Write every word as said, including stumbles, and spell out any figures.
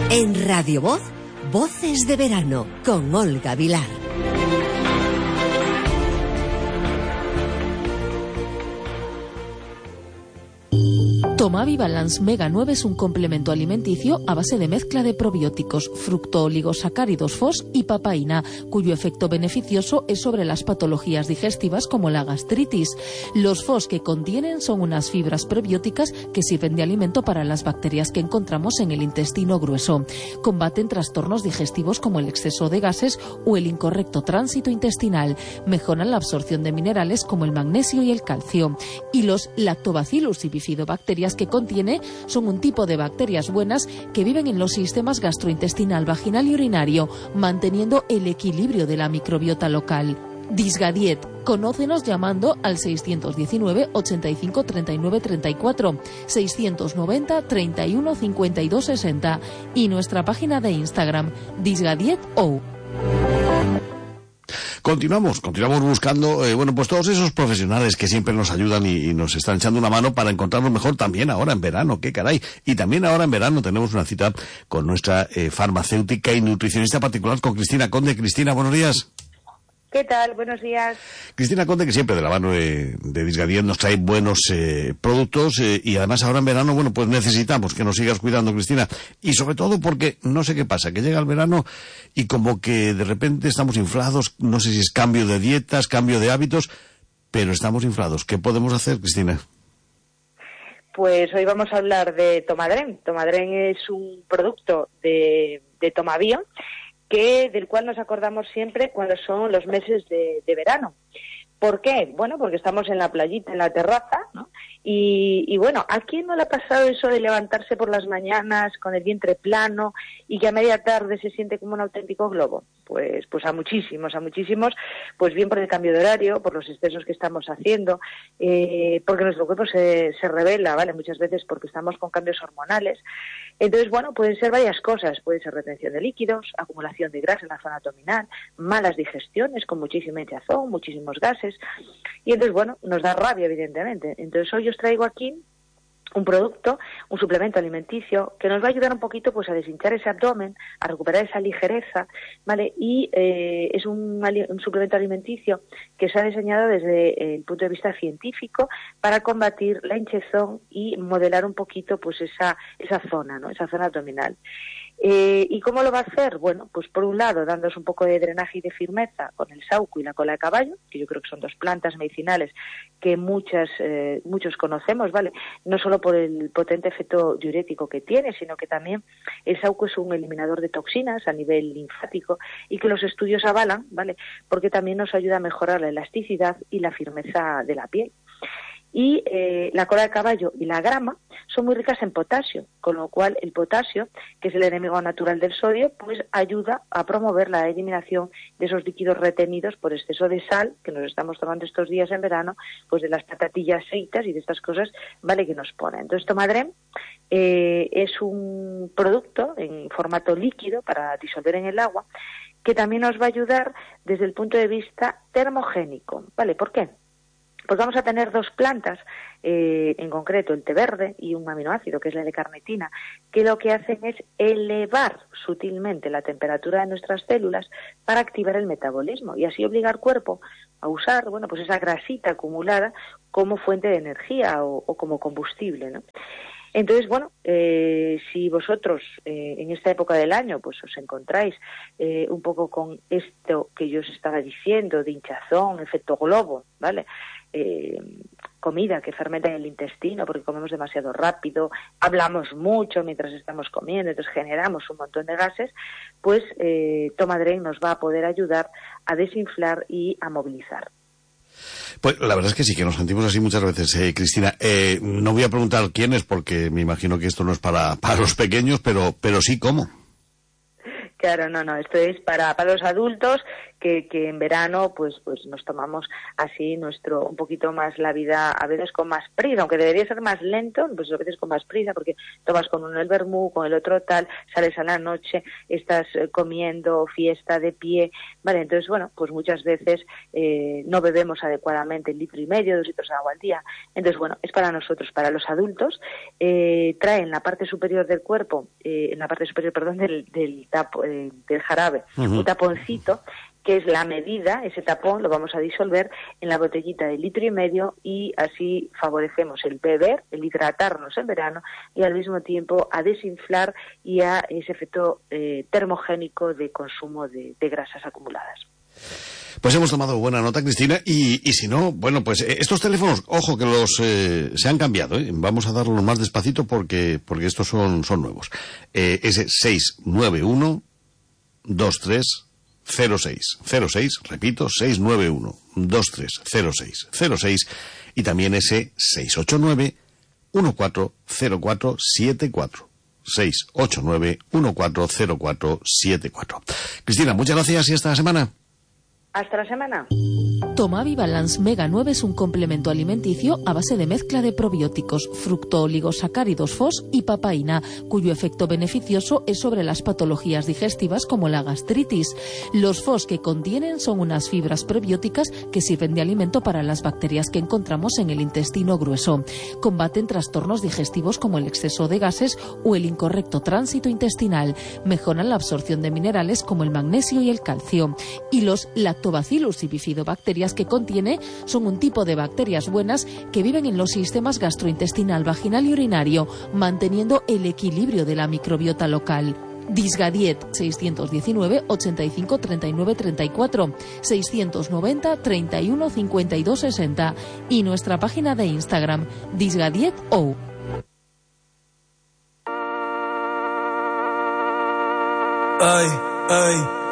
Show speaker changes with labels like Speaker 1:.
Speaker 1: En Radio Voz, Voces de Verano, con Olga Vilar.
Speaker 2: Tomavi Balance Mega nueve es un complemento alimenticio a base de mezcla de probióticos, fructooligosacáridos F O S y papaína, cuyo efecto beneficioso es sobre las patologías digestivas como la gastritis. Los F O S que contienen son unas fibras prebióticas que sirven de alimento para las bacterias que encontramos en el intestino grueso. Combaten trastornos digestivos como el exceso de gases o el incorrecto tránsito intestinal. Mejoran la absorción de minerales como el magnesio y el calcio. Y los Lactobacillus y bifidobacterias que contiene son un tipo de bacterias buenas que viven en los sistemas gastrointestinal, vaginal y urinario, manteniendo el equilibrio de la microbiota local. Disgadiet. Conócenos llamando al seiscientos diecinueve, ochenta y cinco, treinta y nueve, treinta y cuatro, seiscientos noventa, treinta y uno, cincuenta y dos, sesenta y nuestra página de Instagram, disgadietou.
Speaker 3: Continuamos, continuamos buscando, eh, bueno, pues todos esos profesionales que siempre nos ayudan y, y nos están echando una mano para encontrarnos mejor también ahora en verano, qué caray. Y también ahora en verano tenemos una cita con nuestra eh, farmacéutica y nutricionista particular, con Cristina Conde. Cristina, buenos días.
Speaker 4: ¿Qué tal? Buenos días.
Speaker 3: Cristina Conde, que siempre de la mano de, de Disgadiet nos trae buenos eh, productos eh, y además ahora en verano, bueno, pues necesitamos que nos sigas cuidando, Cristina. Y sobre todo porque no sé qué pasa, que llega el verano y como que de repente estamos inflados, no sé si es cambio de dietas, cambio de hábitos, pero estamos inflados. ¿Qué podemos hacer, Cristina?
Speaker 4: Pues hoy vamos a hablar de Tomadren. Tomadren es un producto de, de Tomabio, que del cual nos acordamos siempre cuando son los meses de, de verano. ¿Por qué? Bueno, porque estamos en la playita, en la terraza, ¿no? Y, y bueno, ¿a quién no le ha pasado eso de levantarse por las mañanas con el vientre plano y que a media tarde se siente como un auténtico globo? Pues, pues a muchísimos, a muchísimos, pues bien por el cambio de horario, por los excesos que estamos haciendo, eh, porque nuestro cuerpo se, se revela, ¿vale? Muchas veces porque estamos con cambios hormonales. Entonces, bueno, pueden ser varias cosas. Puede ser retención de líquidos, acumulación de grasa en la zona abdominal, malas digestiones con muchísima hinchazón, muchísimos gases. Y entonces, bueno, nos da rabia, evidentemente. Entonces, hoy os traigo aquí un producto, un suplemento alimenticio que nos va a ayudar un poquito pues a deshinchar ese abdomen, a recuperar esa ligereza, ¿vale? Y eh, es un, un suplemento alimenticio que se ha diseñado desde el punto de vista científico para combatir la hinchazón y modelar un poquito pues esa esa zona, ¿no? Esa zona abdominal. Eh, ¿Y cómo lo va a hacer? Bueno, pues por un lado, dándoos un poco de drenaje y de firmeza con el sauco y la cola de caballo, que yo creo que son dos plantas medicinales que muchas eh, muchos conocemos, ¿vale? No solo por el potente efecto diurético que tiene, sino que también el sauco es un eliminador de toxinas a nivel linfático y que los estudios avalan, ¿vale? Porque también nos ayuda a mejorar la elasticidad y la firmeza de la piel. Y eh, la cola de caballo y la grama son muy ricas en potasio, con lo cual el potasio, que es el enemigo natural del sodio, pues ayuda a promover la eliminación de esos líquidos retenidos por exceso de sal que nos estamos tomando estos días en verano, pues de las patatillas fritas y de estas cosas, vale, que nos ponen. Entonces, Tomadren eh, es un producto en formato líquido para disolver en el agua, que también nos va a ayudar desde el punto de vista termogénico, ¿vale? ¿Por qué? Pues vamos a tener dos plantas, eh, en concreto el té verde y un aminoácido, que es la L-carnitina, que lo que hacen es elevar sutilmente la temperatura de nuestras células para activar el metabolismo y así obligar al cuerpo a usar, bueno, pues esa grasita acumulada como fuente de energía o, o como combustible, ¿no? Entonces, bueno, eh, si vosotros eh, en esta época del año pues os encontráis eh, un poco con esto que yo os estaba diciendo, de hinchazón, efecto globo, ¿vale? Eh, comida que fermenta en el intestino porque comemos demasiado rápido, hablamos mucho mientras estamos comiendo, entonces generamos un montón de gases, pues eh, Tomadren nos va a poder ayudar a desinflar y a movilizar.
Speaker 3: Pues la verdad es que sí, que nos sentimos así muchas veces, eh, Cristina. Eh, no voy a preguntar quién es, porque me imagino que esto no es para, para los pequeños, pero, pero sí, ¿cómo?
Speaker 4: Claro, no, no, esto es para, para los adultos que, que en verano pues pues nos tomamos así nuestro un poquito más la vida, a veces con más prisa, aunque debería ser más lento, pues a veces con más prisa, porque tomas con uno el vermú, con el otro tal, sales a la noche, estás eh, comiendo, fiesta de pie, vale, entonces bueno, pues muchas veces eh, no bebemos adecuadamente el litro y medio, dos litros de agua al día. Entonces bueno, es para nosotros, para los adultos, eh, trae en la parte superior del cuerpo, eh, en la parte superior, perdón, del, del, tapo, eh, del jarabe, uh-huh. un taponcito, que es la medida, ese tapón lo vamos a disolver en la botellita de litro y medio y así favorecemos el beber, el hidratarnos en verano y al mismo tiempo a desinflar y a ese efecto eh, termogénico de consumo de, de grasas acumuladas.
Speaker 3: Pues hemos tomado buena nota, Cristina, y, y si no, bueno, pues eh, estos teléfonos, ojo que los eh, se han cambiado, ¿eh? Vamos a darlos más despacito porque porque estos son son nuevos. Eh, ese seis nueve uno dos tres cero seis cero seis, repito, seis nueve uno dos tres cero seis cero seis y también ese seis ocho nueve uno cuatro cero cuatro siete cuatro. seis ocho nueve uno cuatro cero cuatro siete cuatro. Cristina, muchas gracias y hasta la semana.
Speaker 4: Hasta la semana.
Speaker 2: Tomavi Balance Mega nueve es un complemento alimenticio a base de mezcla de probióticos, fructooligosacáridos F O S y papaína, cuyo efecto beneficioso es sobre las patologías digestivas como la gastritis. Los F O S que contienen son unas fibras prebióticas que sirven de alimento para las bacterias que encontramos en el intestino grueso. Combaten trastornos digestivos como el exceso de gases o el incorrecto tránsito intestinal. Mejoran la absorción de minerales como el magnesio y el calcio. Y los Lactobacillus y bifidobacterias que contiene son un tipo de bacterias buenas que viven en los sistemas gastrointestinal, vaginal y urinario, manteniendo el equilibrio de la microbiota local. Disgadiet seiscientos diecinueve ochenta y cinco treinta y nueve treinta y cuatro, seiscientos noventa treinta y uno cincuenta y dos sesenta y nuestra página de Instagram disgadieto.
Speaker 5: Ay, ay.